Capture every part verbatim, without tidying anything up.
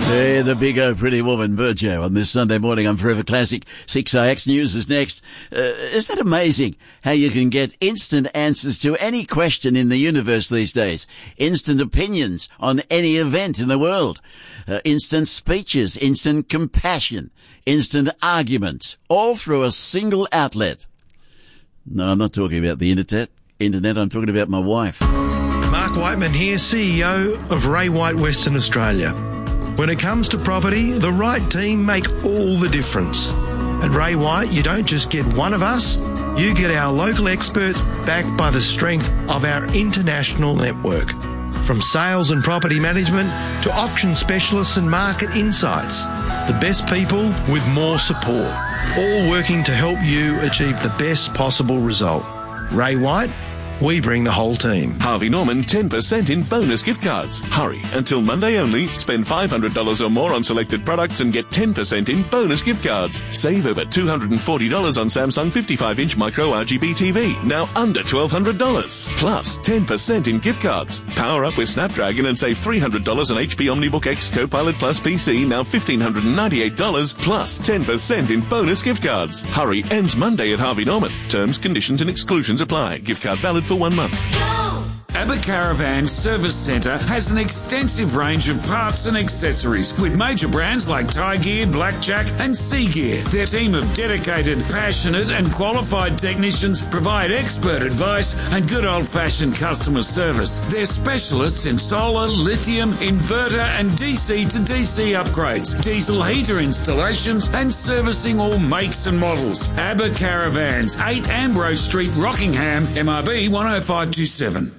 Hey, the big O pretty woman, Virgio, on this Sunday morning on Forever Classic. six A X News is next. Uh, isn't it amazing how you can get instant answers to any question in the universe these days? Instant opinions on any event in the world. Uh, instant speeches, instant compassion, instant arguments, all through a single outlet. No, I'm not talking about the internet. Internet, I'm talking about my wife. Mark Whiteman here, C E O of Ray White Western Australia. When it comes to property, the right team make all the difference. At Ray White, you don't just get one of us, you get our local experts backed by the strength of our international network. From sales and property management to auction specialists and market insights, the best people with more support, all working to help you achieve the best possible result. Ray White, we bring the whole team. Harvey Norman, ten percent in bonus gift cards. Hurry, until Monday only. Spend five hundred dollars or more on selected products and get ten percent in bonus gift cards. Save over two hundred forty dollars on Samsung fifty-five inch micro R G B T V, now under twelve hundred dollars. Plus, ten percent in gift cards. Power up with Snapdragon and save three hundred dollars on H P OmniBook X Copilot Plus P C, now one thousand five hundred ninety-eight dollars, plus ten percent in bonus gift cards. Hurry, ends Monday at Harvey Norman. Terms, conditions and exclusions apply. Gift card valid for one month. Go! Abbott Caravan Service Centre has an extensive range of parts and accessories with major brands like Tie Gear, Blackjack and Sea Gear. Their team of dedicated, passionate and qualified technicians provide expert advice and good old-fashioned customer service. They're specialists in solar, lithium, inverter and D C to D C upgrades, diesel heater installations and servicing all makes and models. Abbott Caravans, eight Ambrose Street, Rockingham, M R B one oh five two seven.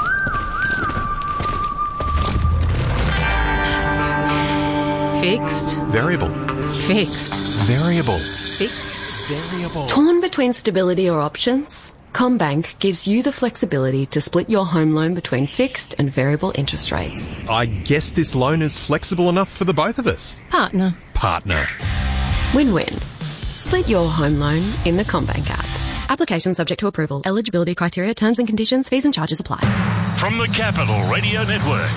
Fixed. Variable. Fixed. Variable. Fixed. Variable. Torn between stability or options? CommBank gives you the flexibility to split your home loan between fixed and variable interest rates. I guess this loan is flexible enough for the both of us. Partner. Partner. Win-win. Split your home loan in the CommBank app. Application subject to approval. Eligibility criteria, terms and conditions, fees and charges apply. From the Capital Radio Network,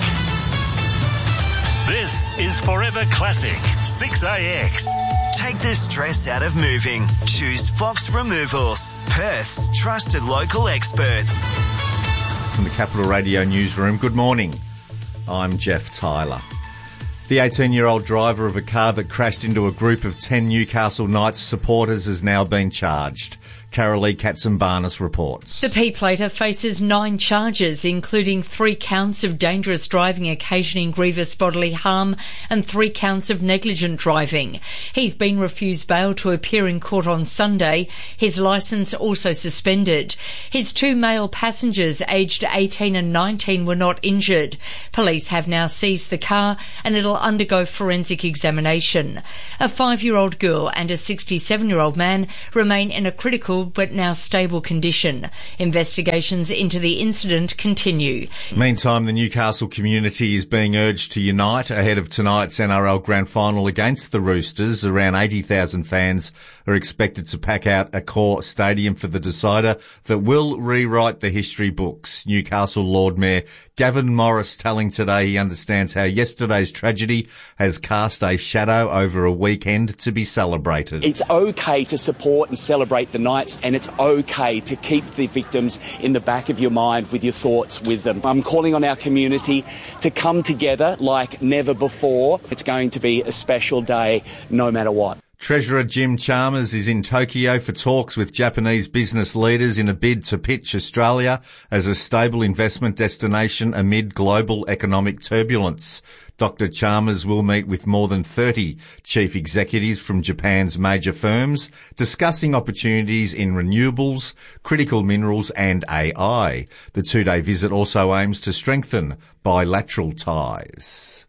this is Forever Classic six A X. Take the stress out of moving. Choose Fox Removals, Perth's trusted local experts. From the Capital Radio Newsroom, good morning. I'm Jeff Tyler. The eighteen-year-old driver of a car that crashed into a group of ten Newcastle Knights supporters has now been charged. Carolee Katsimbarnis reports. The P-plater faces nine charges, including three counts of dangerous driving occasioning grievous bodily harm and three counts of negligent driving. He's been refused bail to appear in court on Sunday. His licence also suspended. His two male passengers, aged eighteen and nineteen, were not injured. Police have now seized the car and it'll undergo forensic examination. A five-year-old girl and a sixty-seven-year-old man remain in a critical but now stable condition. Investigations into the incident continue. Meantime, the Newcastle community is being urged to unite ahead of tonight's N R L Grand Final against the Roosters. Around eighty thousand fans are expected to pack out Accor Stadium for the decider that will rewrite the history books. Newcastle Lord Mayor Gavin Morris telling Today he understands how yesterday's tragedy has cast a shadow over a weekend to be celebrated. It's okay to support and celebrate the Knights, and it's okay to keep the victims in the back of your mind with your thoughts with them. I'm calling on our community to come together like never before. It's going to be a special day no matter what. Treasurer Jim Chalmers is in Tokyo for talks with Japanese business leaders in a bid to pitch Australia as a stable investment destination amid global economic turbulence. Doctor Chalmers will meet with more than thirty chief executives from Japan's major firms, discussing opportunities in renewables, critical minerals and A I. The two-day visit also aims to strengthen bilateral ties.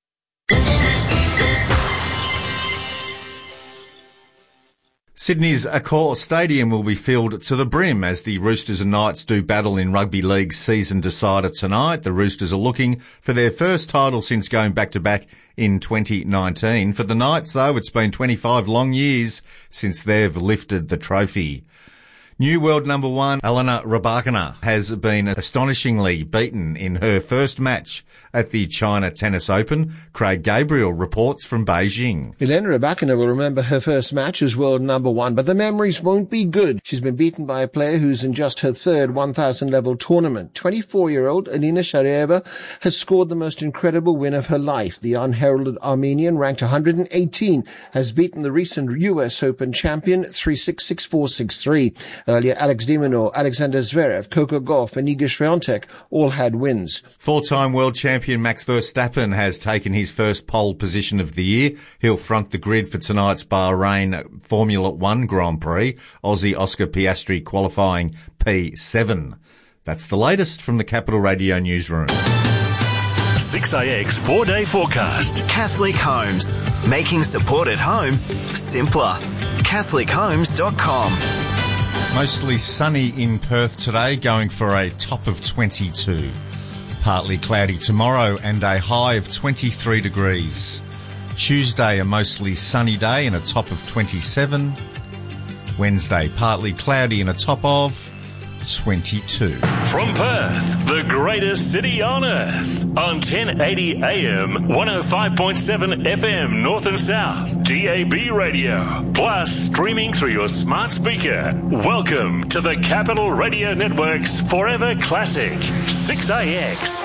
Sydney's Accor Stadium will be filled to the brim as the Roosters and Knights do battle in Rugby League's season decider tonight. The Roosters are looking for their first title since going back-to-back in twenty nineteen. For the Knights, though, it's been twenty-five long years since they've lifted the trophy. New world number one, Elena Rybakina, has been astonishingly beaten in her first match at the China Tennis Open. Craig Gabriel reports from Beijing. Elena Rybakina will remember her first match as world number one, but the memories won't be good. She's been beaten by a player who's in just her third one thousand level tournament. twenty-four-year-old Alina Shareeva has scored the most incredible win of her life. The unheralded Armenian, ranked one hundred eighteen, has beaten the recent U S Open champion three six, six four, six three. Earlier, Alex de Minaur, Alexander Zverev, Coco Gauff and Iga Swiatek all had wins. Four-time world champion Max Verstappen has taken his first pole position of the year. He'll front the grid for tonight's Bahrain Formula One Grand Prix. Aussie Oscar Piastri qualifying P seven. That's the latest from the Capital Radio newsroom. six A X four-day forecast. Catholic Homes, making support at home simpler. Catholic Homes dot com. Mostly sunny in Perth today, going for a top of twenty-two. Partly cloudy tomorrow and a high of twenty-three degrees. Tuesday, a mostly sunny day and a top of twenty-seven. Wednesday, partly cloudy and a top of twenty-two. From Perth, the greatest city on earth, on ten eighty A M, one oh five point seven F M, North and South, D A B radio, plus streaming through your smart speaker. Welcome to the Capital Radio Network's Forever Classic, six A X.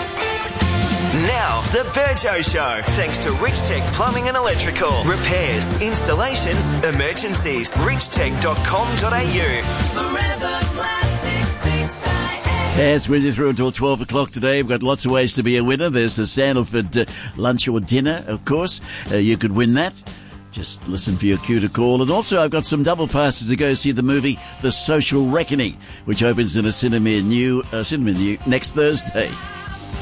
Now, the Burjo Show, thanks to Rich Tech Plumbing and Electrical. Repairs, installations, emergencies. rich tech dot com dot a u. Forever Classic six A X. Yes, we're through until twelve o'clock today. We've got lots of ways to be a winner. There's the Sandalford uh, lunch or dinner, of course. Uh, you could win that. Just listen for your cue to call. And also, I've got some double passes to go see the movie The Social Reckoning, which opens in a cinema new, uh, cinema new next Thursday.